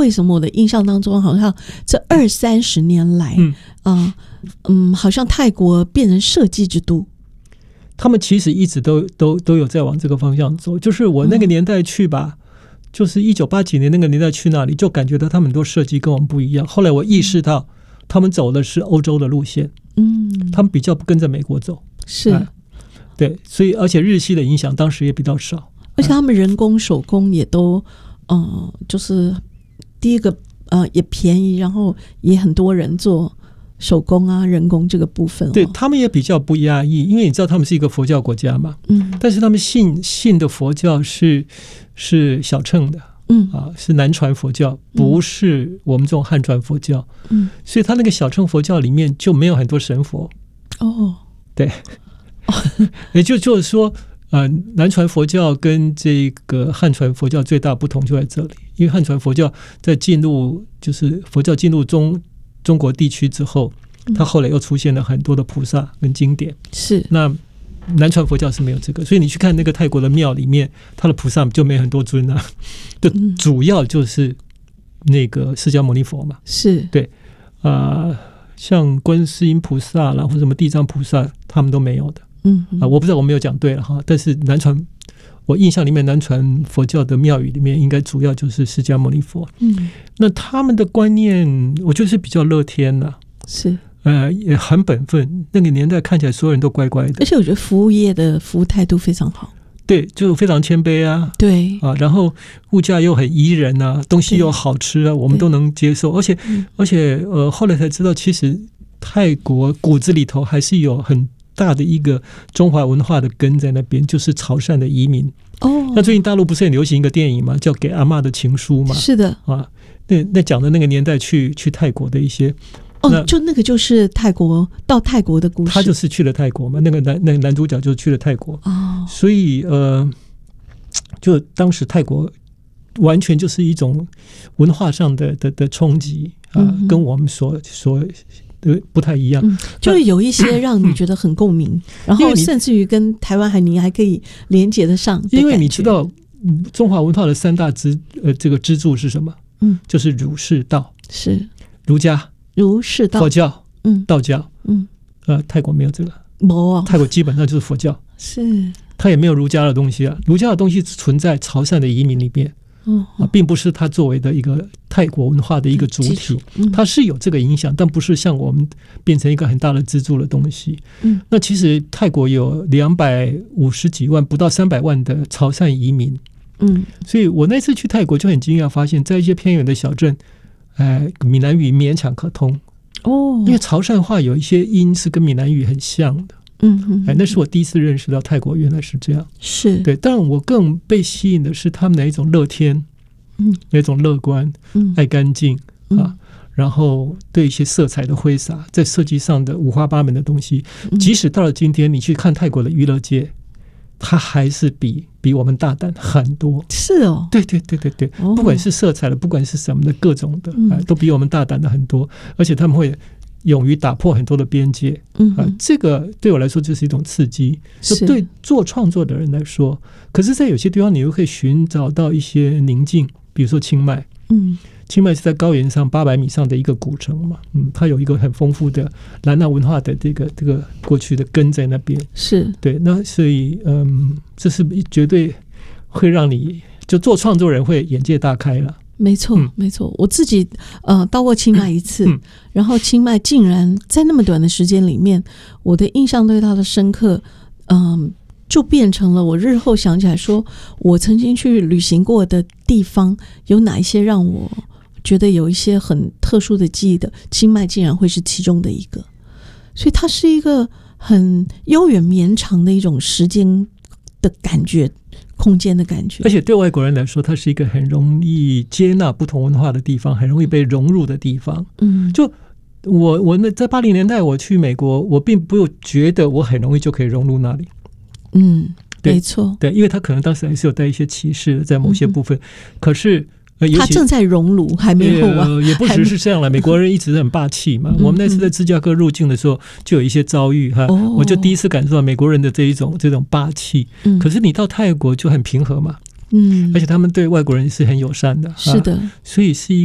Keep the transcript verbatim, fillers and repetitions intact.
为什么我的印象当中好像这二三十年来嗯、呃、嗯，好像泰国变成设计之都。 他们其实一直都都都有在往这个方向走，就是我那个年代去吧、嗯、就是一九八几年那个年代去那里，就感觉到他们很多设计跟我们不一样。后来我意识到他们走的是欧洲的路线，嗯，他们比较不跟着美国走， 是、哎、 对，所以而且日系的影响当时也比较少， 而且他们人工手工也都呃，就是第一个呃也便宜，然后也很多人做手工啊人工这个部分、哦、 对，他们也比较不压抑，因为你知道他们是一个佛教国家嘛，嗯，但是他们信信的佛教是是小乘的，嗯啊，是南传佛教，不是我们这种汉传佛教，嗯，所以他那个小乘佛教里面就没有很多神佛，哦，对，也就就是说呃，南传佛教跟这个汉传佛教最大不同就在这里，因为汉传佛教在进入就是佛教进入中中国地区之后，它后来又出现了很多的菩萨跟经典，是那南传佛教是没有这个，所以你去看那个泰国的庙里面，它的菩萨就没很多尊啊，就主要就是那个释迦牟尼佛嘛，是对啊、呃，像观世音菩萨啦或者什么地藏菩萨，他们都没有的，嗯啊、呃，我不知道我没有讲对了哈，但是南传我印象里面南传佛教的庙宇里面应该主要就是释迦牟尼佛，嗯，那他们的观念我觉得是比较乐天啦、啊，是呃也很本分，那个年代看起来所有人都乖乖的， 而且我觉得服务业的服务态度非常好， 对，就非常谦卑啊，对啊，然后物价又很宜人啊，东西又好吃啊，我们都能接受，而且、嗯、而且呃后来才知道，其实泰国骨子里头还是有很大的一个中华文化的根在那边，就是潮汕的移民。哦，那最近大陆不是很流行一个电影嘛，叫《给阿嬷的情书》嘛？是的，啊，那那讲的那个年代去去泰国的一些。 哦，那就那个就是泰国到泰国的故事， 他就是去了泰国嘛，那个男那个男主角就去了泰国，哦，所以呃，就当时泰国完全就是一种文化上的的的冲击啊、呃嗯，跟我们所所不太一样，嗯、 就是有一些让你觉得很共鸣，然后甚至于跟台湾海尼还可以连接得上， 因为你知道中华文化的三大支呃这个支柱是什么？嗯，就是儒释道，是儒家。 儒释道， 佛教，嗯，道教，嗯，呃，泰国没有这个，没有，泰国基本上就是佛教，是，它也没有儒家的东西啊，儒家的东西存在潮汕的移民里面，嗯、啊，并不是它作为的一个泰国文化的一个主体，嗯、它是有这个影响，但不是像我们变成一个很大的支柱的东西。嗯，那其实泰国有两百五十几万，不到三百万的潮汕移民，嗯，所以我那次去泰国就很惊讶，发现在一些偏远的小镇。哎，闽南语勉强可通哦，因为潮汕话有一些音是跟闽南语很像的，嗯哼，哎，那是我第一次认识到泰国原来是这样，是对，但我更被吸引的是他们的一种乐天，嗯，那种乐观，嗯，爱干净、嗯、啊，然后对一些色彩的挥洒，在设计上的五花八门的东西，嗯、即使到了今天，你去看泰国的娱乐界。它还是比比我们大胆很多，是哦，对对对对对、哦，不管是色彩的，不管是什么的各种的、嗯呃，都比我们大胆的很多，而且他们会勇于打破很多的边界，嗯、呃，这个对我来说就是一种刺激，就对做创作的人来说，可是，在有些地方你又可以寻找到一些宁静，比如说清迈，嗯。清迈是在高原上八百米上的一个古城嘛，嗯，它有一个很丰富的兰纳文化的这个这个过去的根在那边，是对，那所以嗯，这是绝对会让你就做创作人会眼界大开了。 没错、嗯，没错，我自己呃到过清迈一次、嗯，然后清迈竟然在那么短的时间里面，我的印象对它的深刻，嗯、呃。就变成了我日后想起来说，我曾经去旅行过的地方有哪一些让我觉得有一些很特殊的记忆的，清迈竟然会是其中的一个，所以它是一个很悠远绵长的一种时间的感觉，空间的感觉， 而且对外国人来说，它是一个很容易接纳不同文化的地方，很容易被融入的地方。嗯，就我我那在八零年代我去美国，我并不觉得我很容易就可以融入那里。嗯，没错，对，因为他可能当时还是有带一些歧视在某些部分，嗯、可是、 呃、他正在熔炉，还没有啊、 呃，也不只是这样了。美国人一直很霸气嘛。我们那次在芝加哥入境的时候，就有一些遭遇哈、哦，我就第一次感受到美国人的这一种这种霸气。嗯、可是你到泰国就很平和嘛，嗯，而且他们对外国人是很友善的，是的，啊、所以是一